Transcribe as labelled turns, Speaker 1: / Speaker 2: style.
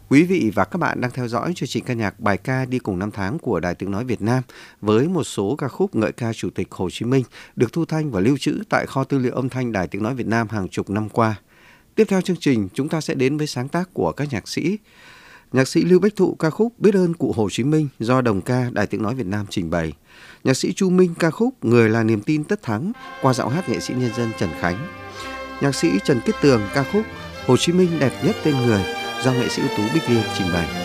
Speaker 1: Quý vị và các bạn đang theo dõi chương trình ca nhạc bài ca đi cùng năm tháng của Đài Tiếng nói Việt Nam với một số ca khúc ngợi ca Chủ tịch Hồ Chí Minh được thu thanh và lưu trữ tại kho tư liệu âm thanh Đài Tiếng nói Việt Nam hàng chục năm qua. Tiếp theo chương trình, chúng ta sẽ đến với sáng tác của các nhạc sĩ. Nhạc sĩ Lưu Bách Thụ ca khúc Biết ơn cụ Hồ Chí Minh do đồng ca Đài Tiếng nói Việt Nam trình bày. Nhạc sĩ Chu Minh ca khúc Người là niềm tin tất thắng qua giọng hát nghệ sĩ nhân dân Trần Khánh. Nhạc sĩ Trần Kiết Tường ca khúc Hồ Chí Minh đẹp nhất tên người do nghệ sĩ ưu tú Bích Liên trình bày.